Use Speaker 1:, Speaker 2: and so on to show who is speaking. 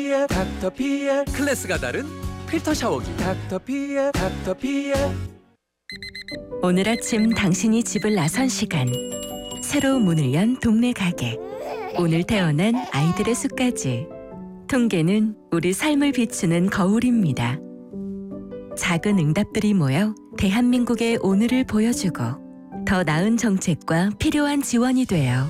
Speaker 1: 닥터피엘
Speaker 2: 클래스가 다른 필터 샤워기.
Speaker 1: 닥터피엘
Speaker 3: 오늘 아침 당신이 집을 나선 시간. 새로 문을 연 동네 가게. 오늘 태어난 아이들의 수까지. 통계는 우리 삶을 비추는 거울입니다. 작은 응답들이 모여 대한민국의 오늘을 보여주고 더 나은 정책과 필요한 지원이 돼요.